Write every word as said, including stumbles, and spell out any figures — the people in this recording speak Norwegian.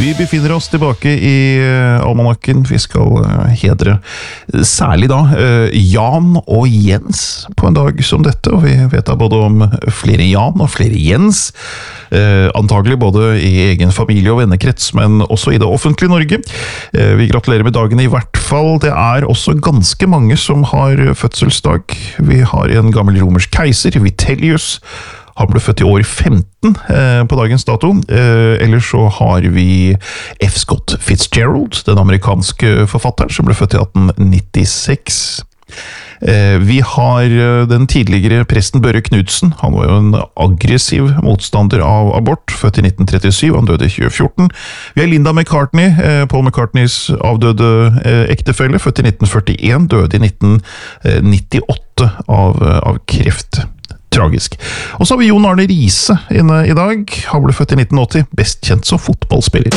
Vi befinner oss tilbake i almanakken. Vi skal hedre særlig da Jan og Jens på en dag som dette, og vi vet da både om flere Jan og flere Jens, antagelig både i egen familie og vennekrets, men også i det offentlige Norge. Vi gratulerer med dagen i hvert fall. Det er også ganske mange som har fødselsdag. Vi har en gammel romersk keiser, Vitellius. Han ble født i år femten eh, på dagens dato. Eh, ellers så har vi F. Scott Fitzgerald, den amerikanske forfatteren, som ble født i atten nittiseks. Eh, vi har den tidligere presten Børre Knudsen. Han var jo en aggressiv motstander av abort, født i nitten trettisju, han døde i tjue fjorten. Vi har Linda McCartney, eh, Paul McCartneys avdøde eh, ektefelle, født i nitten førtien, døde i nitten nittiåtte av, av kreft. Tragisk. Og så har vi Jon Arne Riise inne i dag. Han ble født i nitten åtti, best kjent som fotballspiller.